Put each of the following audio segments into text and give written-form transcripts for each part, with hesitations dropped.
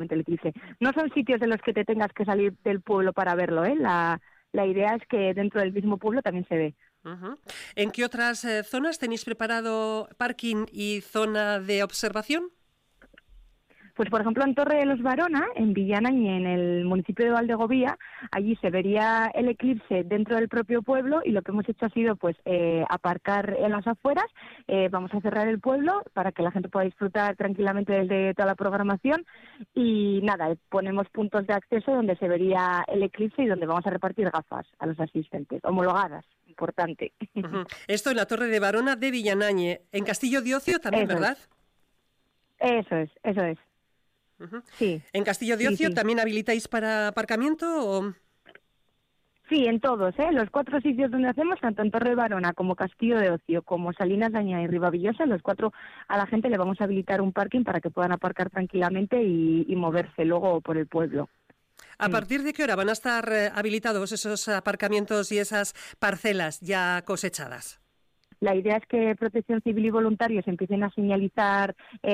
perfectamente el eclipse. No son sitios en los que te tengas que salir del pueblo para verlo, ¿eh? La idea es que dentro del mismo pueblo también se ve. Uh-huh. ¿En qué otras zonas tenéis preparado parking y zona de observación? Pues, por ejemplo, en Torre de los Barona, en Villanañe, en el municipio de Valdegovía, allí se vería el eclipse dentro del propio pueblo y lo que hemos hecho ha sido pues aparcar en las afueras. Vamos a cerrar el pueblo para que la gente pueda disfrutar tranquilamente desde toda la programación y nada, ponemos puntos de acceso donde se vería el eclipse y donde vamos a repartir gafas a los asistentes, homologadas, importante. Uh-huh. Esto en la Torre de Barona de Villanañe, en Castillo de Ocio también, Eso ¿verdad? Eso es. Uh-huh. Sí. ¿En Castillo de Ocio sí. también habilitáis para aparcamiento o...? Sí, en todos, los 4 sitios donde hacemos, tanto en Torre de Barona como Castillo de Ocio, como Salinas de Añá y Ribavillosa, los 4 a la gente le vamos a habilitar un parking para que puedan aparcar tranquilamente y moverse luego por el pueblo. ¿A partir de qué hora van a estar habilitados esos aparcamientos y esas parcelas ya cosechadas? La idea es que Protección Civil y voluntarios empiecen a señalizar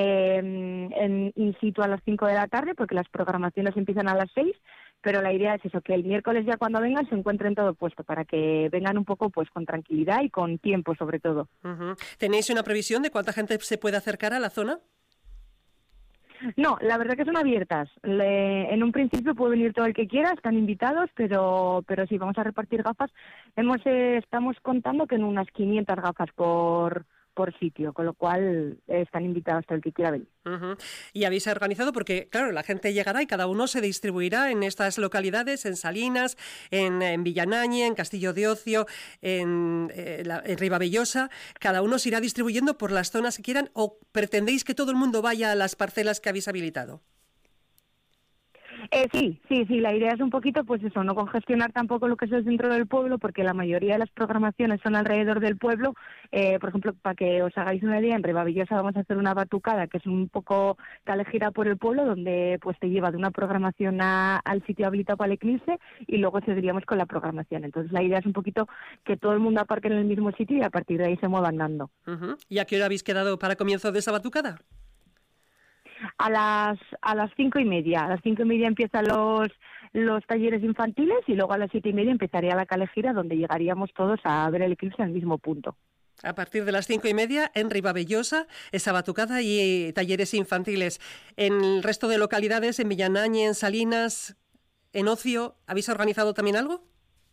in situ a las 5 de la tarde, porque las programaciones empiezan a las 6, pero la idea es eso, que el miércoles ya cuando vengan se encuentren todo puesto, para que vengan un poco pues con tranquilidad y con tiempo sobre todo. Uh-huh. ¿Tenéis una previsión de cuánta gente se puede acercar a la zona? No, la verdad que son abiertas. En un principio puede venir todo el que quiera, están invitados, pero sí, vamos a repartir gafas. Estamos contando que en unas 500 gafas por sitio, con lo cual están invitados todo el que quiera venir. Uh-huh. Y habéis organizado, porque claro, la gente llegará y cada uno se distribuirá en estas localidades, en Salinas, en Villanañe, en Castillo de Ocio, en Ribavillosa. Cada uno se irá distribuyendo por las zonas que quieran, o pretendéis que todo el mundo vaya a las parcelas que habéis habilitado. Sí, la idea es un poquito, pues eso, no congestionar tampoco lo que es el centro del pueblo, porque la mayoría de las programaciones son alrededor del pueblo. Por ejemplo, para que os hagáis una idea, en Ribavillosa vamos a hacer una batucada, que es un poco calejera por el pueblo, donde pues te lleva de una programación al sitio habilitado para el eclipse y luego seguiríamos con la programación. Entonces la idea es un poquito que todo el mundo aparque en el mismo sitio y a partir de ahí se mueva andando. Uh-huh. ¿Y a qué hora habéis quedado para comienzo de esa batucada? A las 5:30. A las 5:30 empiezan los talleres infantiles y luego a las 7:30 empezaría la calejira, donde llegaríamos todos a ver el eclipse en el mismo punto. A partir de las 5:30 en Ribavillosa, esa batucada y talleres infantiles. En el resto de localidades, en Villanañe, en Salinas, en Ocio, ¿habéis organizado también algo?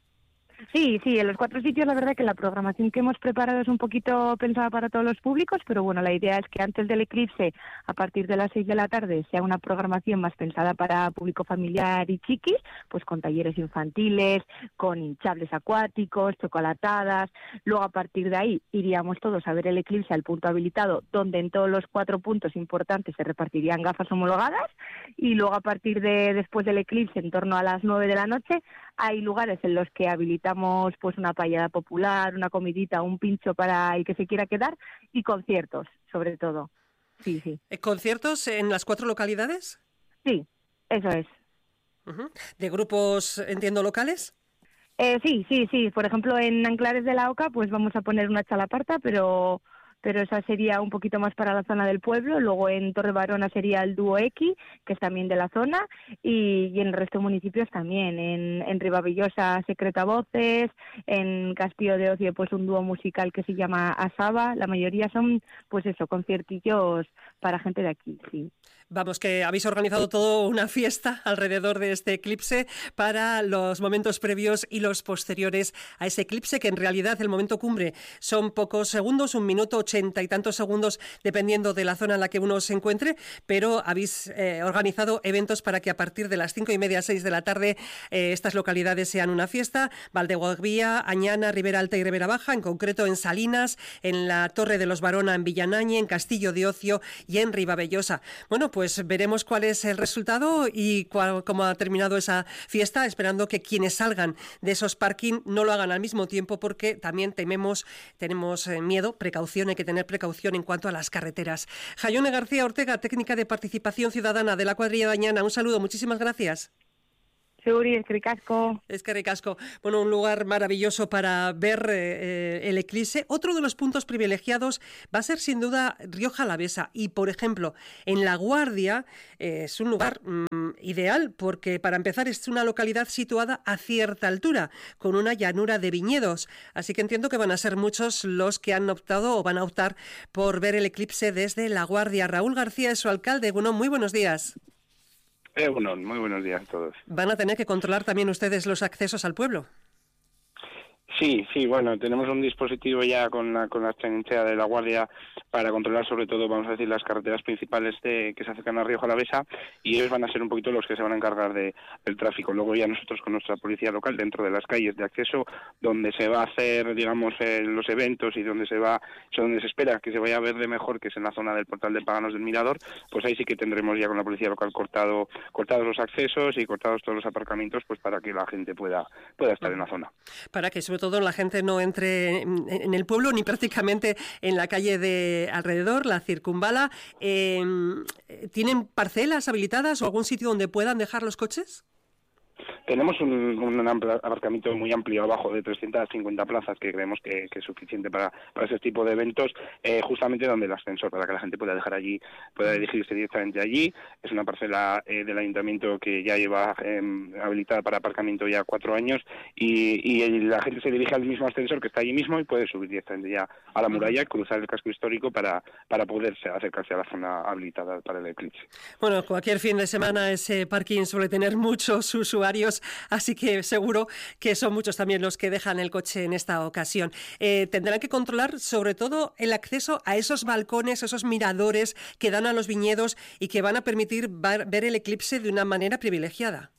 Sí, en los 4 sitios la verdad que la programación que hemos preparado es un poquito pensada para todos los públicos, pero bueno, la idea es que antes del eclipse, a partir de las 6 de la tarde, sea una programación más pensada para público familiar y chiquis, pues con talleres infantiles, con hinchables acuáticos, chocolatadas. Luego a partir de ahí iríamos todos a ver el eclipse al punto habilitado, donde en todos los 4 puntos importantes se repartirían gafas homologadas, y luego a partir de después del eclipse, en torno a las 9 de la noche, hay lugares en los que habilitamos pues una paellada popular, una comidita, un pincho para el que se quiera quedar y conciertos, sobre todo. Sí. ¿Conciertos en las 4 localidades? Sí, eso es. Uh-huh. ¿De grupos, entiendo, locales? Sí. Por ejemplo, en Anclares de la Oca pues vamos a poner una chalaparta, pero esa sería un poquito más para la zona del pueblo. Luego en Torre Barona sería el dúo X, que es también de la zona, y en el resto de municipios también. En Ribavillosa, Secreta Voces, en Castillo de Ocio pues un dúo musical que se llama Asaba. La mayoría son pues eso, conciertillos para gente de aquí, sí. Vamos, que habéis organizado toda una fiesta alrededor de este eclipse para los momentos previos y los posteriores a ese eclipse, que en realidad el momento cumbre son pocos segundos, 1 minuto, 80 y tantos segundos, dependiendo de la zona en la que uno se encuentre, pero habéis organizado eventos para que a partir de las 5:30, 6 de la tarde, estas localidades sean una fiesta: Valdegovía, Añana, Ribera Alta y Ribera Baja, en concreto en Salinas, en la Torre de los Barona, en Villanañe, en Castillo de Ocio y en Ribavillosa. Bueno, pues veremos cuál es el resultado y cómo ha terminado esa fiesta, esperando que quienes salgan de esos parking no lo hagan al mismo tiempo, porque también tenemos miedo, precaución, hay que tener precaución en cuanto a las carreteras. Jaione García Ortega, técnica de participación ciudadana de la cuadrilla de Añana, un saludo, muchísimas gracias. Seguri, eskerrik asko. Eskerrik asko. Bueno, un lugar maravilloso para ver el eclipse. Otro de los puntos privilegiados va a ser sin duda Rioja Alavesa. Y, por ejemplo, en La Guardia es un lugar ideal porque, para empezar, es una localidad situada a cierta altura, con una llanura de viñedos. Así que entiendo que van a ser muchos los que han optado o van a optar por ver el eclipse desde La Guardia. Raúl García es su alcalde. Bueno, muy buenos días. Bueno, muy buenos días a todos. ¿Van a tener que controlar también ustedes los accesos al pueblo? Sí, bueno, tenemos un dispositivo ya con la trinchera de La Guardia para controlar sobre todo, vamos a decir, las carreteras principales que se acercan a Rioja Alavesa, y ellos van a ser un poquito los que se van a encargar del tráfico. Luego ya nosotros con nuestra policía local dentro de las calles de acceso donde se va a hacer, digamos, los eventos y donde se espera que se vaya a ver de mejor, que es en la zona del portal de Paganos del Mirador, pues ahí sí que tendremos ya con la policía local cortados los accesos y cortados todos los aparcamientos, pues para que la gente pueda estar en la zona. Para que sobre todo la gente no entre en el pueblo ni prácticamente en la calle de alrededor, la circunvala. ¿Tienen parcelas habilitadas o algún sitio donde puedan dejar los coches? Tenemos un aparcamiento muy amplio abajo de 350 plazas que creemos que es suficiente para ese tipo de eventos, justamente donde el ascensor, para que la gente pueda dejar allí, pueda dirigirse directamente allí. Es una parcela del ayuntamiento que ya lleva habilitada para aparcamiento ya 4 años y la gente se dirige al mismo ascensor que está allí mismo y puede subir directamente ya a la muralla, cruzar el casco histórico para poder acercarse a la zona habilitada para el eclipse. Bueno, cualquier fin de semana ese parking suele tener muchos usuarios, así que seguro que son muchos también los que dejan el coche en esta ocasión. Tendrán que controlar sobre todo el acceso a esos balcones, esos miradores que dan a los viñedos y que van a permitir ver el eclipse de una manera privilegiada.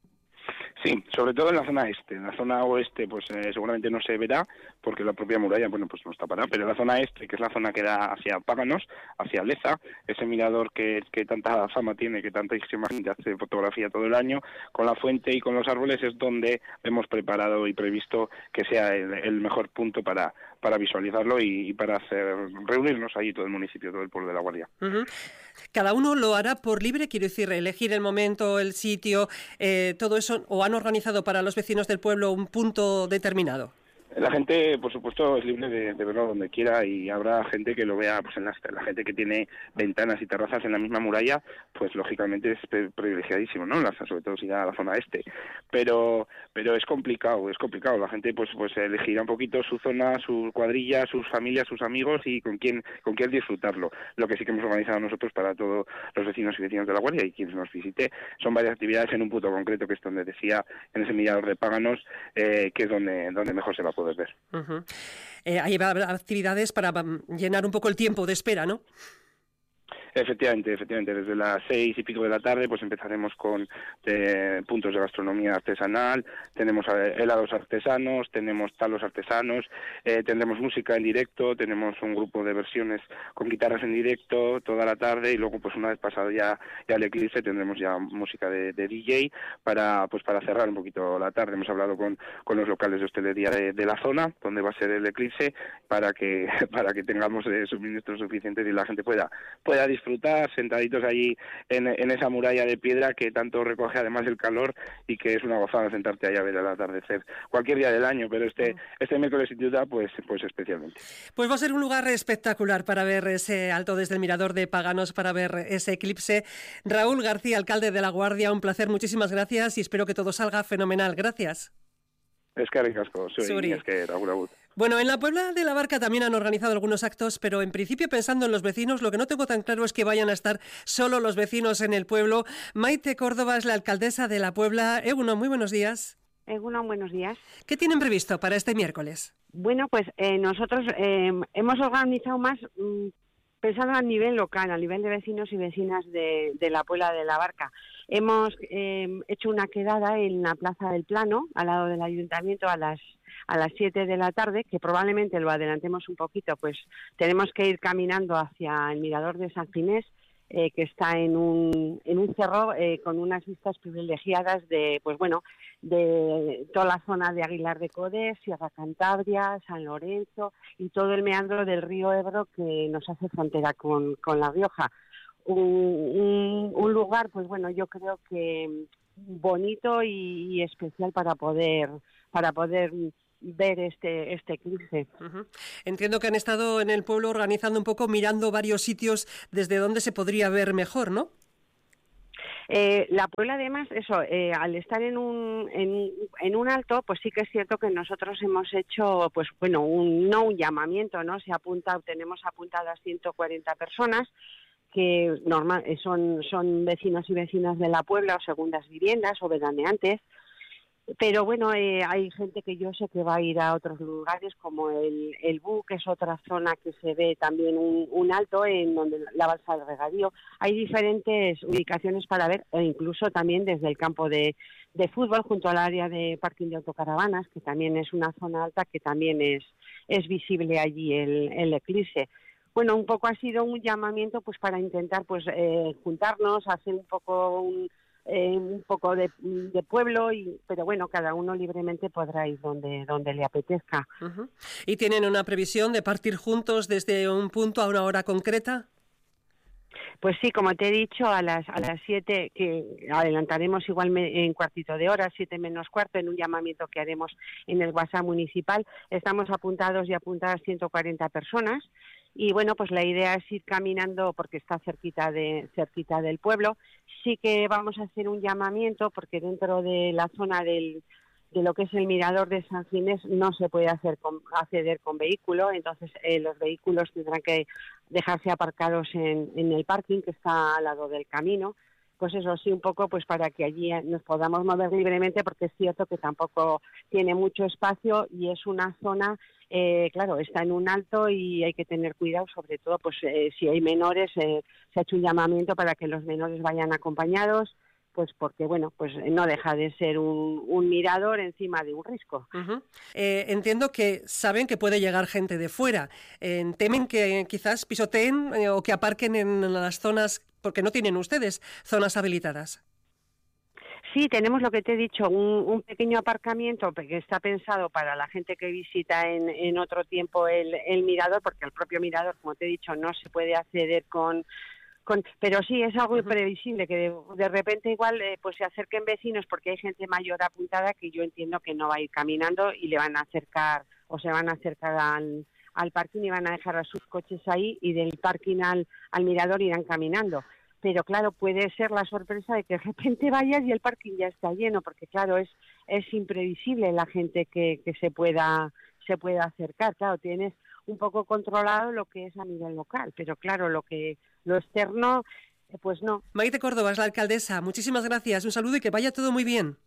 Sí, sobre todo en la zona este. En la zona oeste pues seguramente no se verá porque la propia muralla pues nos tapará, pero en la zona este, que es la zona que da hacia Páganos, hacia Leza, ese mirador que tanta fama tiene, que tantísima gente hace fotografía todo el año, con la fuente y con los árboles es donde hemos preparado y previsto que sea el mejor punto para visualizarlo y para reunirnos allí todo el municipio, todo el pueblo de La Guardia. Uh-huh. Cada uno lo hará por libre, quiero decir, elegir el momento, el sitio, todo eso, o han organizado para los vecinos del pueblo un punto determinado. La gente, por supuesto, es libre de verlo donde quiera y habrá gente que lo vea, pues la gente que tiene ventanas y terrazas en la misma muralla, pues lógicamente es privilegiadísimo, ¿no? Sobre todo si da a la zona este. Pero es complicado. La gente pues elegirá un poquito su zona, su cuadrilla, sus familias, sus amigos y con quién disfrutarlo. Lo que sí que hemos organizado nosotros para todos los vecinos y vecinas de La Guardia y quienes nos visite son varias actividades en un punto concreto, que es donde decía, en ese mirador de Páganos, que es donde mejor se va a poder ver. Uh-huh. Ahí va a haber actividades para llenar un poco el tiempo de espera, ¿no? Efectivamente, desde las 6 y pico de la tarde pues empezaremos con puntos de gastronomía artesanal, tenemos helados artesanos, tenemos talos artesanos, tendremos música en directo, tenemos un grupo de versiones con guitarras en directo toda la tarde y luego pues una vez pasado ya el eclipse tendremos ya música de DJ para cerrar un poquito la tarde. Hemos hablado con los locales de hostelería de la zona donde va a ser el eclipse para que tengamos suministros suficientes y la gente pueda disfrutar sentaditos allí en esa muralla de piedra que tanto recoge además el calor y que es una gozada sentarte allá a ver el atardecer cualquier día del año, pero este miércoles sin duda pues especialmente. Pues va a ser un lugar espectacular para ver ese alto desde el mirador de Páganos, para ver ese eclipse. Raúl García, alcalde de La Guardia, un placer, muchísimas gracias y espero que todo salga fenomenal. Gracias. Eskerrik asko, agur. Bueno, en la Puebla de la Barca también han organizado algunos actos, pero en principio pensando en los vecinos, lo que no tengo tan claro es que vayan a estar solo los vecinos en el pueblo. Maite Córdoba es la alcaldesa de la Puebla. Egunon, muy buenos días. Egunon, buenos días. ¿Qué tienen previsto para este miércoles? Bueno, pues nosotros hemos organizado más pensando a nivel local, a nivel de vecinos y vecinas de la Puebla de la Barca. Hemos hecho una quedada en la Plaza del Plano, al lado del Ayuntamiento, a las 7 de la tarde, que probablemente lo adelantemos un poquito, pues tenemos que ir caminando hacia el mirador de San Ginés, que está en un cerro con unas vistas privilegiadas de toda la zona de Aguilar de Codés, Sierra Cantabria, San Lorenzo y todo el meandro del río Ebro que nos hace frontera con La Rioja. Un lugar, pues bueno, yo creo que bonito y especial para poder ver este eclipse. Uh-huh. Entiendo que han estado en el pueblo organizando un poco, mirando varios sitios desde donde se podría ver mejor, ¿no? La Puebla, además, eso, al estar en un alto, pues sí que es cierto que nosotros hemos hecho, pues bueno, no un llamamiento, ¿no? Tenemos apuntadas 140 personas que son vecinos y vecinas de la Puebla o segundas viviendas o veraneantes. Pero bueno, hay gente que yo sé que va a ir a otros lugares como el Bu, que es otra zona que se ve también un alto en donde la balsa del regadío. Hay diferentes ubicaciones para ver, e incluso también desde el campo de fútbol junto al área de parking de autocaravanas, que también es una zona alta que también es visible allí el eclipse. Bueno, un poco ha sido un llamamiento pues para intentar pues juntarnos, hacer un poco de pueblo, pero bueno, cada uno libremente podrá ir donde le apetezca. Uh-huh. ¿Y tienen una previsión de partir juntos desde un punto a una hora concreta? Pues sí, como te he dicho, a las 7, que adelantaremos igual en cuartito de hora, 7 menos cuarto, en un llamamiento que haremos en el WhatsApp municipal. Estamos apuntados y apuntadas 140 personas. Y bueno, pues la idea es ir caminando porque está cerquita del pueblo. Sí que vamos a hacer un llamamiento porque dentro de la zona de lo que es el mirador de San Ginés no se puede acceder con vehículo, entonces los vehículos tendrán que dejarse aparcados en el parking que está al lado del camino. Pues eso sí, un poco pues para que allí nos podamos mover libremente, porque es cierto que tampoco tiene mucho espacio y es una zona, claro, está en un alto y hay que tener cuidado, sobre todo pues si hay menores, se ha hecho un llamamiento para que los menores vayan acompañados, pues porque bueno, pues no deja de ser un mirador encima de un risco. Uh-huh. Entiendo que saben que puede llegar gente de fuera, temen que quizás pisoteen o que aparquen en las zonas, porque no tienen ustedes zonas habilitadas. Sí, tenemos lo que te he dicho, un pequeño aparcamiento que está pensado para la gente que visita en otro tiempo el mirador, porque el propio mirador, como te he dicho, no se puede acceder pero sí es algo imprevisible, que de repente igual pues se acerquen vecinos, porque hay gente mayor apuntada que yo entiendo que no va a ir caminando y le van a acercar o se van a acercar al parking y van a dejar a sus coches ahí, y del parking al mirador irán caminando. Pero claro, puede ser la sorpresa de que de repente vayas y el parking ya está lleno, porque claro, es imprevisible la gente que se pueda acercar. Claro, tienes un poco controlado lo que es a nivel local, pero claro, lo externo, pues no. Maite Córdoba es la alcaldesa. Muchísimas gracias. Un saludo y que vaya todo muy bien.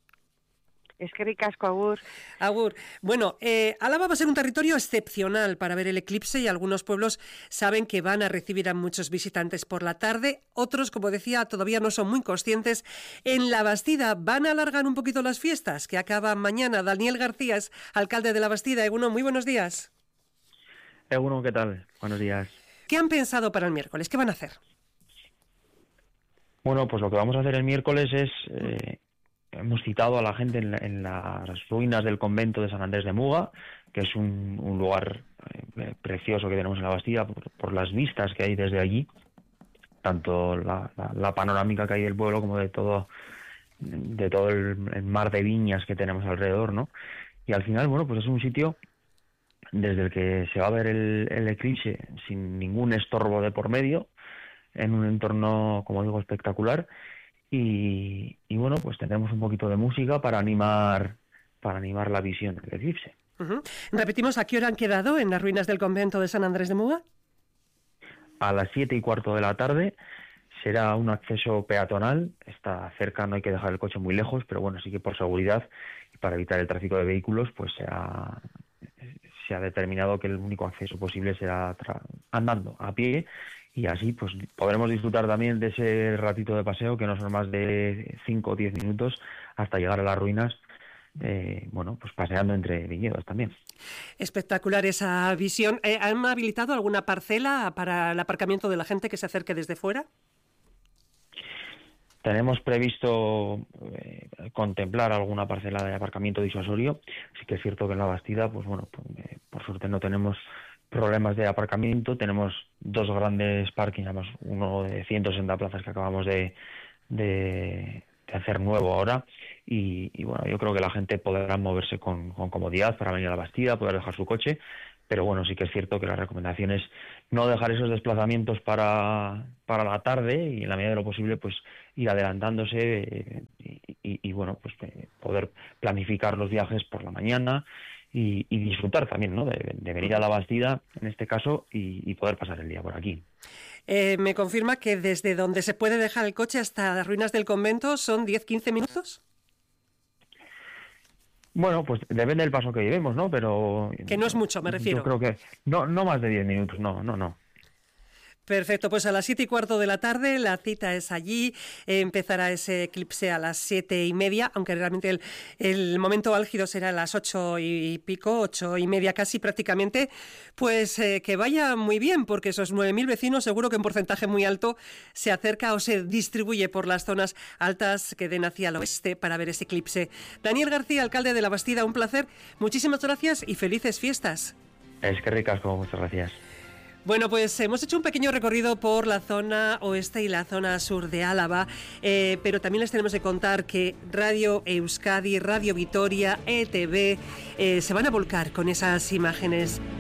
Es que ricasco, Agur. Agur. Bueno, Álava va a ser un territorio excepcional para ver el eclipse, y algunos pueblos saben que van a recibir a muchos visitantes por la tarde. Otros, como decía, todavía no son muy conscientes. En La Bastida van a alargar un poquito las fiestas, que acaban mañana. Daniel García es alcalde de La Bastida. Egunon, muy buenos días. Egunon, ¿qué tal? Buenos días. ¿Qué han pensado para el miércoles? ¿Qué van a hacer? Bueno, pues lo que vamos a hacer el miércoles es... hemos citado a la gente en las ruinas del convento de San Andrés de Muga, que es un lugar precioso que tenemos en La Bastida por las vistas que hay desde allí, tanto la panorámica que hay del pueblo como de todo el mar de viñas que tenemos alrededor, ¿no? Y al final, bueno, pues es un sitio desde el que se va a ver el eclipse sin ningún estorbo de por medio, en un entorno, como digo, espectacular. Y bueno, pues tendremos un poquito de música para animar la visión del eclipse. Uh-huh. Repetimos, ¿a qué hora han quedado en las ruinas del convento de San Andrés de Muga? A las 7:15 de la tarde. Será un acceso peatonal, está cerca, no hay que dejar el coche muy lejos, pero bueno, sí que por seguridad y para evitar el tráfico de vehículos, pues se ha determinado que el único acceso posible será andando, a pie, y así pues podremos disfrutar también de ese ratito de paseo, que no son más de 5 o 10 minutos, hasta llegar a las ruinas, bueno, pues paseando entre viñedos también. Espectacular esa visión. ¿Han habilitado alguna parcela para el aparcamiento de la gente que se acerque desde fuera? Tenemos previsto contemplar alguna parcela de aparcamiento disuasorio. Sí que es cierto que en La Bastida, pues bueno, por suerte no tenemos problemas de aparcamiento. Tenemos 2 grandes parkings, además uno de 160 plazas que acabamos de hacer nuevo ahora. Y bueno, yo creo que la gente podrá moverse con comodidad para venir a la Bastida, poder dejar su coche, pero bueno, sí que es cierto que la recomendación es no dejar esos desplazamientos para la tarde y en la medida de lo posible pues ir adelantándose y bueno, pues poder planificar los viajes por la mañana y disfrutar también, ¿no?, de venir a la Bastida en este caso y poder pasar el día por aquí. ¿Me confirma que desde donde se puede dejar el coche hasta las ruinas del convento son 10-15 minutos? Bueno, pues depende del paso que llevemos, ¿no? Pero que no es mucho, me refiero. Yo creo que no más de 10 minutos, no. Perfecto, pues a las 7:15 de la tarde la cita es allí, empezará ese eclipse a las 7:30, aunque realmente el momento álgido será a las 8 y pico, 8:30 casi prácticamente, pues que vaya muy bien, porque esos 9.000 vecinos seguro que en porcentaje muy alto se acerca o se distribuye por las zonas altas que den hacia el oeste para ver ese eclipse. Daniel García, alcalde de La Bastida, un placer, muchísimas gracias y felices fiestas. Es que ricasco, muchas gracias. Bueno, pues hemos hecho un pequeño recorrido por la zona oeste y la zona sur de Álava, pero también les tenemos que contar que Radio Euskadi, Radio Vitoria, ETV se van a volcar con esas imágenes